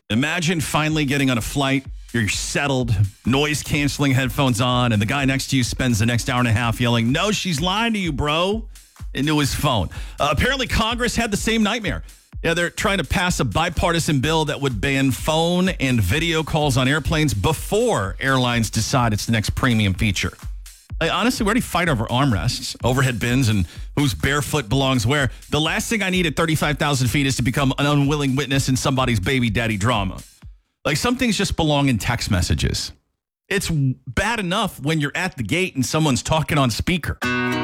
Imagine finally getting on a flight. You're settled, noise-canceling headphones on, and the guy next to you spends the next hour and a half yelling, "No, she's lying to you, bro," into his phone. Apparently, Congress had the same nightmare. Yeah, they're trying to pass a bipartisan bill that would ban phone and video calls on airplanes before airlines decide it's the next premium feature. Honestly, we already fight over armrests, overhead bins, and whose barefoot belongs where. The last thing I need at 35,000 feet is to become an unwilling witness in somebody's baby daddy drama. Like, some things just belong in text messages. It's bad enough when you're at the gate and someone's talking on speaker.